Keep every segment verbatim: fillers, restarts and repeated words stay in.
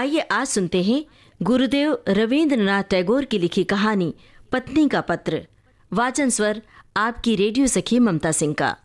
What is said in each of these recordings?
आइए आज सुनते हैं गुरुदेव रवींद्रनाथ टैगोर की लिखी कहानी पत्नी का पत्र। वाचन स्वर आपकी रेडियो सखी ममता सिंह का।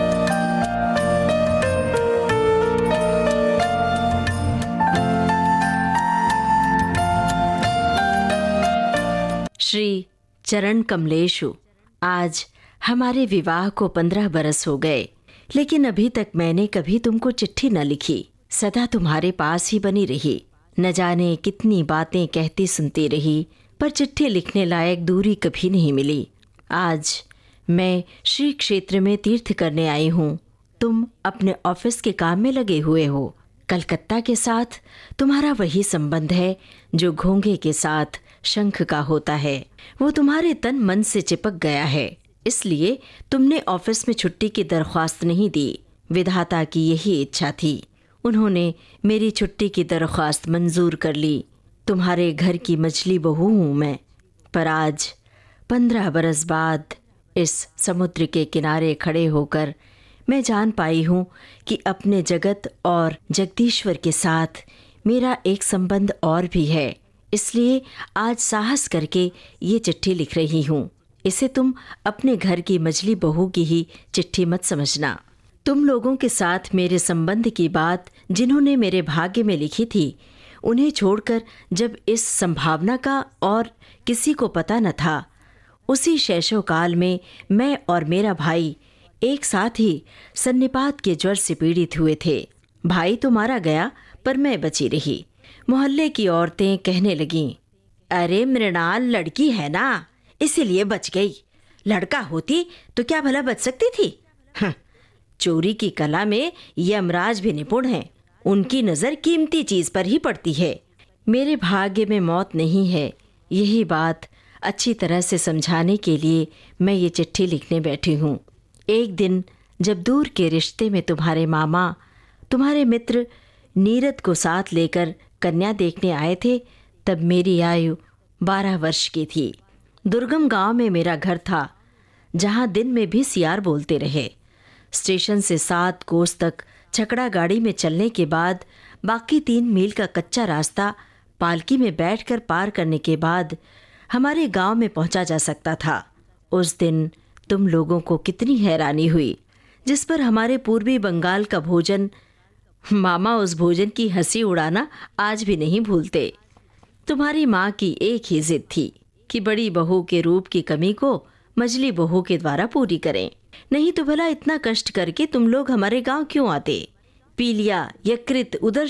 श्री चरण कमलेशु, आज हमारे विवाह को पंद्रह बरस हो गए, लेकिन अभी तक मैंने कभी तुमको चिट्ठी न लिखी। सदा तुम्हारे पास ही बनी रही। न जाने कितनी बातें कहती सुनती रही, पर चिट्ठी लिखने लायक दूरी कभी नहीं मिली। आज मैं श्री क्षेत्र में तीर्थ करने आई हूँ। तुम अपने ऑफिस के काम में लगे हुए हो। कलकत्ता के साथ तुम्हारा वही संबंध है जो घोंघे के साथ शंख का होता है। वो तुम्हारे तन मन से चिपक गया है, इसलिए तुमने ऑफिस में छुट्टी की दरख्वास्त नहीं दी। विधाता की यही इच्छा थी। उन्होंने मेरी छुट्टी की दरख्वास्त मंजूर कर ली। तुम्हारे घर की मछली बहू हूँ मैं। पर आज पंद्रह बरस बाद इस समुद्र के किनारे खड़े होकर मैं जान पाई हूँ कि अपने जगत और जगदीश्वर के साथ मेरा एक संबंध और भी है। इसलिए आज साहस करके ये चिट्ठी लिख रही हूँ। इसे तुम अपने घर की मछली बहू की ही चिट्ठी मत समझना। तुम लोगों के साथ मेरे संबंध की बात जिन्होंने मेरे भाग्य में लिखी थी, उन्हें छोड़कर जब इस संभावना का और किसी को पता न था, उसी शैशव काल में मैं और मेरा भाई एक साथ ही सन्निपात के ज्वर से पीड़ित हुए थे। भाई तो मारा गया, पर मैं बची रही। मोहल्ले की औरतें कहने लगीं, अरे मृणाल लड़की है ना, इसीलिए बच गई। लड़का होती तो क्या भला बच सकती थी? हाँ, चोरी की कला में यमराज भी निपुण हैं। उनकी नजर कीमती चीज पर ही पड़ती है। मेरे भाग्य में मौत नहीं है। यही बात अच्छी तरह से समझाने के लिए मैं ये चिट्ठी लिखने बैठी हूँ। एक दिन जब दूर के रिश्ते में तुम्हारे मामा तुम्हारे मित्र नीरद को साथ लेकर कन्या देखने आए थे, तब मेरी आयु बारह वर्ष की थी। दुर्गम गांव में मेरा घर था, जहां दिन में भी सियार बोलते रहे। स्टेशन से सात कोस तक छकड़ा गाड़ी में चलने के बाद बाकी तीन मील का कच्चा रास्ता पालकी में बैठकर पार करने के बाद हमारे गांव में पहुंचा जा सकता था। उस दिन तुम लोगों को कितनी हैरानी हुई, जिस पर हमारे पूर्वी बंगाल का भोजन, मामा उस भोजन की हंसी उड़ाना आज भी नहीं भूलते। तुम्हारी माँ की एक ही जिद थी कि बड़ी बहू के रूप की कमी को मझली बहू के द्वारा पूरी करें। नहीं तो भला इतना कष्ट करके तुम लोग हमारे गांव क्यों आते? पीलिया, यकृत, उदर